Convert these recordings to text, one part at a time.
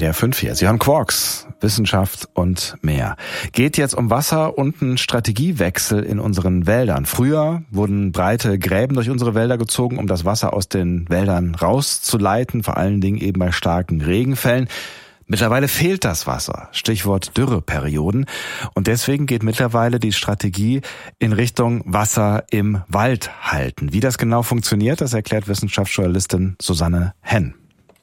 WDR 5 hier. Sie hören Quarks, Wissenschaft und mehr. Geht jetzt um Wasser und einen Strategiewechsel in unseren Wäldern. Früher wurden breite Gräben durch unsere Wälder gezogen, um das Wasser aus den Wäldern rauszuleiten, vor allen Dingen eben bei starken Regenfällen. Mittlerweile fehlt das Wasser, Stichwort Dürreperioden. Und deswegen geht mittlerweile die Strategie in Richtung Wasser im Wald halten. Wie das genau funktioniert, das erklärt Wissenschaftsjournalistin Susanne Henn.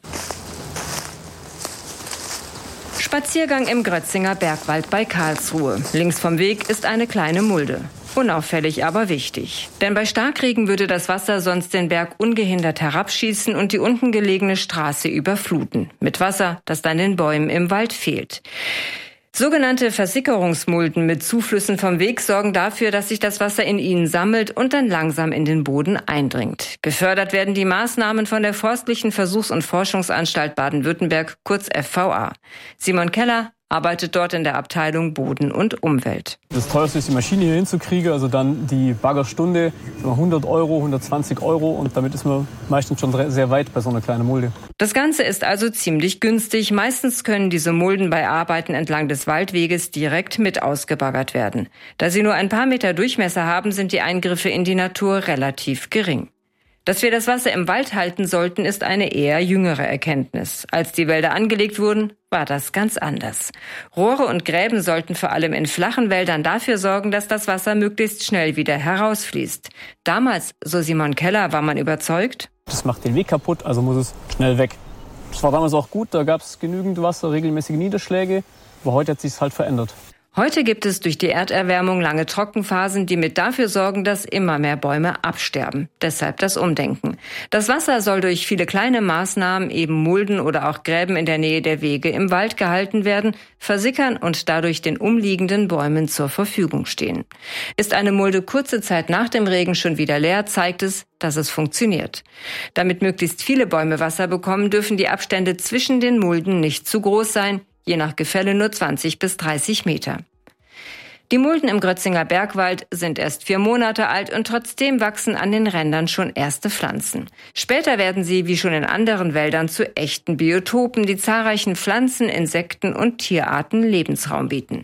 Spaziergang im Grötzinger Bergwald bei Karlsruhe. Links vom Weg ist eine kleine Mulde. Unauffällig, aber wichtig. Denn bei Starkregen würde das Wasser sonst den Berg ungehindert herabschießen und die unten gelegene Straße überfluten. Mit Wasser, das dann den Bäumen im Wald fehlt. Sogenannte Versickerungsmulden mit Zuflüssen vom Weg sorgen dafür, dass sich das Wasser in ihnen sammelt und dann langsam in den Boden eindringt. Gefördert werden die Maßnahmen von der Forstlichen Versuchs- und Forschungsanstalt Baden-Württemberg, kurz FVA. Simon Keller arbeitet dort in der Abteilung Boden und Umwelt. Das teuerste ist, die Maschine hier hinzukriegen, also dann die Baggerstunde, 100 Euro, 120 Euro und damit ist man meistens schon sehr weit bei so einer kleinen Mulde. Das Ganze ist also ziemlich günstig. Meistens können diese Mulden bei Arbeiten entlang des Waldweges direkt mit ausgebaggert werden. Da sie nur ein paar Meter Durchmesser haben, sind die Eingriffe in die Natur relativ gering. Dass wir das Wasser im Wald halten sollten, ist eine eher jüngere Erkenntnis. Als die Wälder angelegt wurden, war das ganz anders. Rohre und Gräben sollten vor allem in flachen Wäldern dafür sorgen, dass das Wasser möglichst schnell wieder herausfließt. Damals, so Simon Keller, war man überzeugt: Das macht den Weg kaputt, also muss es schnell weg. Das war damals auch gut, da gab es genügend Wasser, regelmäßige Niederschläge, aber heute hat sich es halt verändert. Heute gibt es durch die Erderwärmung lange Trockenphasen, die mit dafür sorgen, dass immer mehr Bäume absterben. Deshalb das Umdenken. Das Wasser soll durch viele kleine Maßnahmen, eben Mulden oder auch Gräben in der Nähe der Wege im Wald gehalten werden, versickern und dadurch den umliegenden Bäumen zur Verfügung stehen. Ist eine Mulde kurze Zeit nach dem Regen schon wieder leer, zeigt es, dass es funktioniert. Damit möglichst viele Bäume Wasser bekommen, dürfen die Abstände zwischen den Mulden nicht zu groß sein, je nach Gefälle nur 20 bis 30 Meter. Die Mulden im Grötzinger Bergwald sind erst 4 Monate alt und trotzdem wachsen an den Rändern schon erste Pflanzen. Später werden sie, wie schon in anderen Wäldern, zu echten Biotopen, die zahlreichen Pflanzen, Insekten und Tierarten Lebensraum bieten.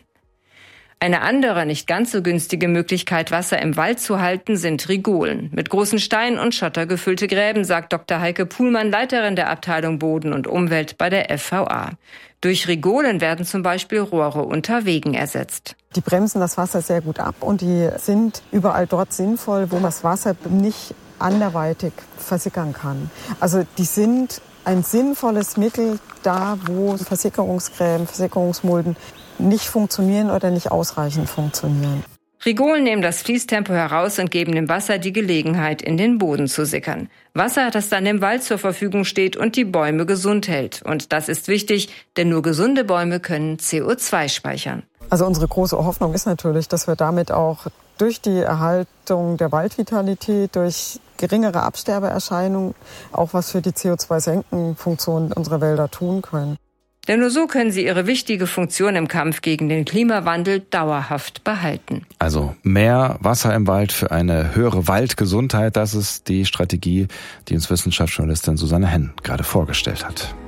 Eine andere, nicht ganz so günstige Möglichkeit, Wasser im Wald zu halten, sind Rigolen. Mit großen Steinen und Schotter gefüllte Gräben, sagt Dr. Heike Puhlmann, Leiterin der Abteilung Boden und Umwelt bei der FVA. Durch Rigolen werden zum Beispiel Rohre unter Wegen ersetzt. Die bremsen das Wasser sehr gut ab und die sind überall dort sinnvoll, wo das Wasser nicht anderweitig versickern kann. Also die sind ein sinnvolles Mittel da, wo Versickerungsgräben, Versickerungsmulden nicht funktionieren oder nicht ausreichend funktionieren. Rigolen nehmen das Fließtempo heraus und geben dem Wasser die Gelegenheit, in den Boden zu sickern. Wasser, das dann im Wald zur Verfügung steht und die Bäume gesund hält. Und das ist wichtig, denn nur gesunde Bäume können CO2 speichern. Also unsere große Hoffnung ist natürlich, dass wir damit auch durch die Erhaltung der Waldvitalität, durch geringere Absterbeerscheinungen auch was für die CO2-Senkenfunktion unserer Wälder tun können. Denn nur so können sie ihre wichtige Funktion im Kampf gegen den Klimawandel dauerhaft behalten. Also mehr Wasser im Wald für eine höhere Waldgesundheit, das ist die Strategie, die uns Wissenschaftsjournalistin Susanne Henn gerade vorgestellt hat.